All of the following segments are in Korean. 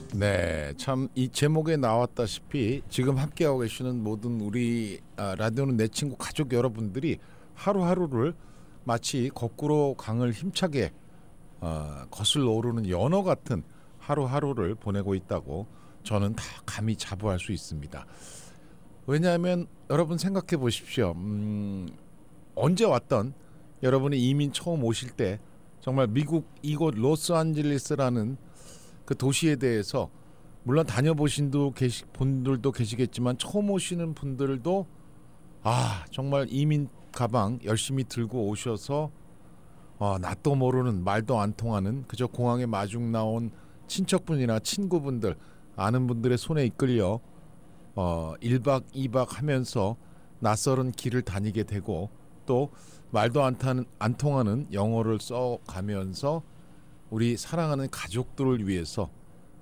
네, 참 이 제목에 나왔다시피 지금 함께하고 계시는 모든 우리 라디오는 내 친구 가족 여러분들이 하루하루를 마치 거꾸로 강을 힘차게 거슬러 오르는 연어 같은 하루하루를 보내고 있다고 저는 다 감히 자부할 수 있습니다. 왜냐하면 여러분 생각해 보십시오. 언제 왔던 여러분이 이민 처음 오실 때 정말 미국 이곳 로스앤젤레스라는 그 도시에 대해서 물론 다녀보신 분들도 계시겠지만 처음 오시는 분들도 정말 이민 가방 열심히 들고 오셔서 낯도 모르는 말도 안 통하는 그저 공항에 마중 나온 친척분이나 친구분들 아는 분들의 손에 이끌려 1박 2박 하면서 낯설은 길을 다니게 되고 또 말도 안 통하는 영어를 써가면서 우리 사랑하는 가족들을 위해서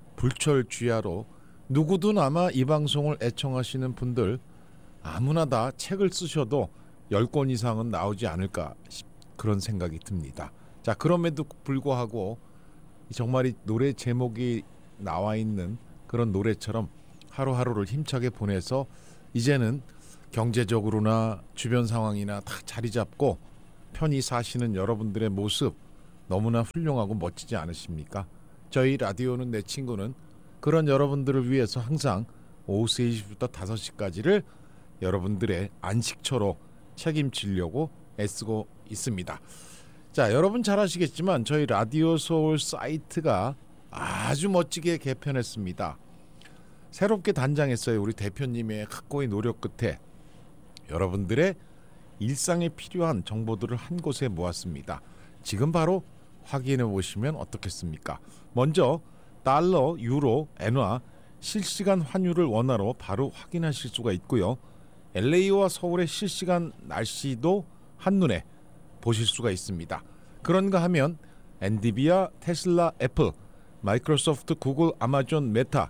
불철주야로 누구든 아마 이 방송을 애청하시는 분들 아무나 다 책을 쓰셔도 10권 이상은 나오지 않을까 그런 생각이 듭니다. 자, 그럼에도 불구하고 정말 이 노래 제목이 나와 있는 그런 노래처럼 하루하루를 힘차게 보내서 이제는 경제적으로나 주변 상황이나 다 자리 잡고 편히 사시는 여러분들의 모습 너무나 훌륭하고 멋지지 않으십니까? 저희 라디오는 내 친구는 그런 여러분들을 위해서 항상 오후 3시부터 5시까지를 여러분들의 안식처로 책임지려고 애쓰고 있습니다. 자, 여러분 잘 아시겠지만 저희 라디오 서울 사이트가 아주 멋지게 개편했습니다. 새롭게 단장했어요. 우리 대표님의 각고의 노력 끝에 여러분들의 일상에 필요한 정보들을 한 곳에 모았습니다. 지금 바로 확인해 보시면 어떻겠습니까? 먼저 달러, 유로, 엔화 실시간 환율을 원화로 바로 확인하실 수가 있고요. LA와 서울의 실시간 날씨도 한눈에 보실 수가 있습니다. 그런가 하면 엔비디아, 테슬라, 애플, 마이크로소프트, 구글, 아마존, 메타,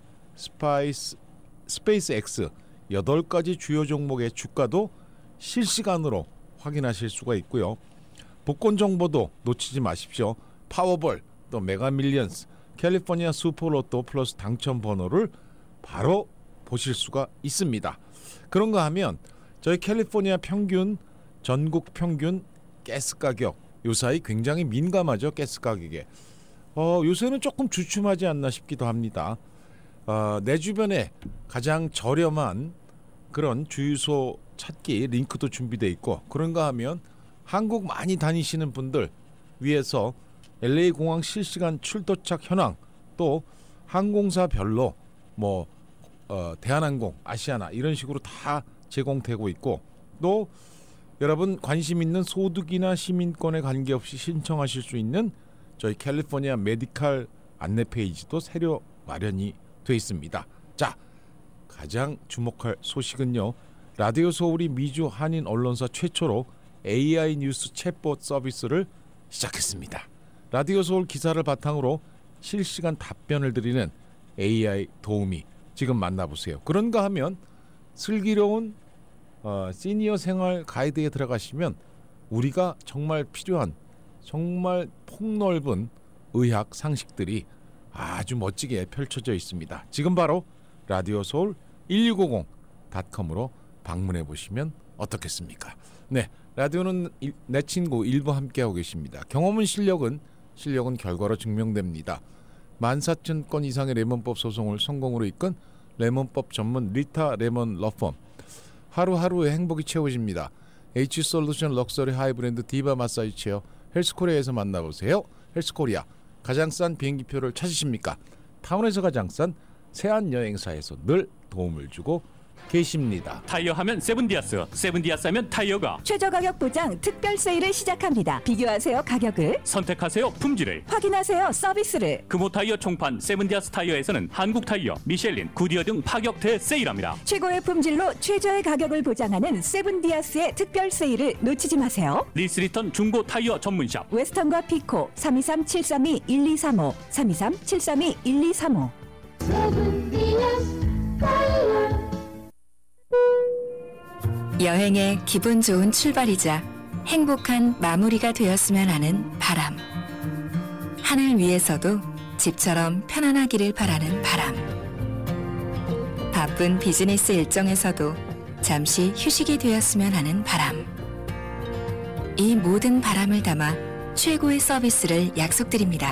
스페이스X 8가지 주요 종목의 주가도 실시간으로 확인하실 수가 있고요. 복권 정보도 놓치지 마십시오. 파워볼, 또 메가밀리언스, 캘리포니아 슈퍼로또 플러스 당첨 번호를 바로 보실 수가 있습니다. 그런가 하면 저희 캘리포니아 평균, 전국 평균 가스 가격 요사이 굉장히 민감하죠. 가스 가격에 요새는 조금 주춤하지 않나 싶기도 합니다. 내 주변에 가장 저렴한 그런 주유소 찾기 링크도 준비되어 있고 그런가 하면 한국 많이 다니시는 분들 위해서 LA 공항 실시간 출도착 현황 또 항공사별로 대한항공, 아시아나 이런 식으로 다 제공되고 있고 또 여러분 관심 있는 소득이나 시민권에 관계없이 신청하실 수 있는 저희 캘리포니아 메디칼 안내 페이지도 새로 마련이 되어 있습니다. 자, 가장 주목할 소식은요. 라디오 서울이 미주 한인 언론사 최초로 AI 뉴스 챗봇 서비스를 시작했습니다. 라디오 서울 기사를 바탕으로 실시간 답변을 드리는 AI 도우미 지금 만나보세요. 그런가 하면 슬기로운 시니어 생활 가이드에 들어가시면 우리가 정말 필요한 정말 폭넓은 의학 상식들이 아주 멋지게 펼쳐져 있습니다. 지금 바로 라디오 서울 1650.com으로 방문해 보시면 어떻겠습니까? 네, 라디오는 내 친구 일부 함께하고 계십니다. 경험은 실력은 결과로 증명됩니다. 14,000건 이상의 레몬법 소송을 성공으로 이끈 레몬법 전문 리타 레몬 러펌. 하루하루의 행복이 채워집니다. H솔루션 럭셔리 하이브랜드 디바 마사지 체어 헬스코리아에서 만나보세요. 헬스코리아 가장 싼 비행기표를 찾으십니까? 타운에서 가장 싼 세안여행사에서 늘 도움을 주고 계십니다. 타이어 하면 세븐디아스, 세븐디아스 하면 타이어가 최저 가격 보장 특별 세일을 시작합니다. 비교하세요 가격을, 선택하세요 품질을, 확인하세요 서비스를. 금호 타이어 총판 세븐디아스 타이어에서는 한국 타이어, 미셸린, 구디어 등 파격 대세일합니다. 최고의 품질로 최저의 가격을 보장하는 세븐디아스의 특별 세일을 놓치지 마세요. 리스리턴 중고 타이어 전문샵 웨스턴과 피코 323-732-1235 323-732-1235. 여행의 기분 좋은 출발이자 행복한 마무리가 되었으면 하는 바람. 하늘 위에서도 집처럼 편안하기를 바라는 바람. 바쁜 비즈니스 일정에서도 잠시 휴식이 되었으면 하는 바람. 이 모든 바람을 담아 최고의 서비스를 약속드립니다.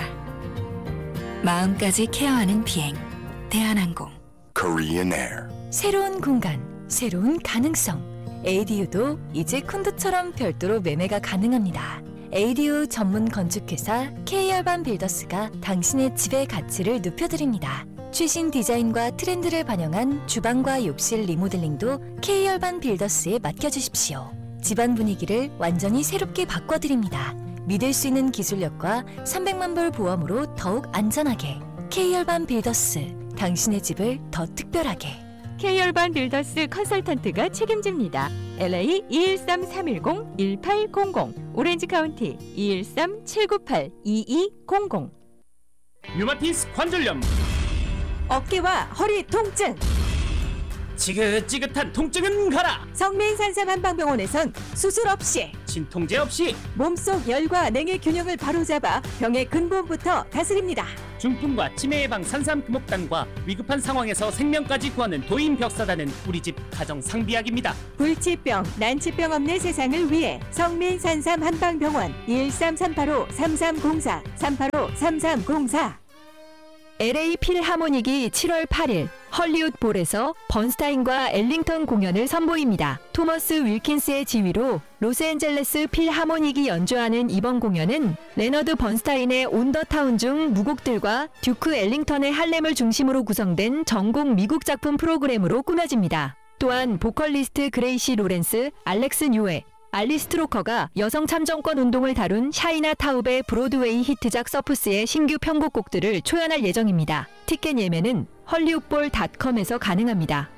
마음까지 케어하는 비행, 대한항공. Korean Air. 새로운 공간, 새로운 가능성. ADU도 이제 콘도처럼 별도로 매매가 가능합니다. ADU 전문 건축회사 K열반 빌더스가 당신의 집의 가치를 높여드립니다. 최신 디자인과 트렌드를 반영한 주방과 욕실 리모델링도 K열반 빌더스에 맡겨주십시오. 집안 분위기를 완전히 새롭게 바꿔드립니다. 믿을 수 있는 기술력과 300만 불 보험으로 더욱 안전하게. K열반 빌더스, 당신의 집을 더 특별하게. K열반 빌더스 컨설턴트가 책임집니다. LA 213-310-1800, 오렌지 카운티 213-798-2200. 류마티스 관절염, 어깨와 허리 통증. 지긋지긋한 통증은 가라. 성민산삼 한방병원에선 수술 없이 진통제 없이 몸속 열과 냉의 균형을 바로잡아 병의 근본부터 다스립니다. 중풍과 치매 예방 산삼 금옥단과 위급한 상황에서 생명까지 구하는 도인 벽사단은 우리 집 가정 상비약입니다. 불치병, 난치병 없는 세상을 위해 성민산삼 한방병원 113-385-3304 385-3304. LA 필하모닉이 7월 8일 헐리우드 볼에서 번스타인과 엘링턴 공연을 선보입니다. 토머스 윌킨스의 지휘로 로스앤젤레스 필하모닉이 연주하는 이번 공연은 레너드 번스타인의 온 더 타운 중 무곡들과 듀크 엘링턴의 할렘을 중심으로 구성된 전곡 미국 작품 프로그램으로 꾸며집니다. 또한 보컬리스트 그레이시 로렌스, 알렉스 뉴에, 알리 스트로커가 여성 참정권 운동을 다룬 샤이나 타웁의 브로드웨이 히트작 서프스의 신규 편곡곡들을 초연할 예정입니다. 티켓 예매는 헐리우드볼.com에서 가능합니다.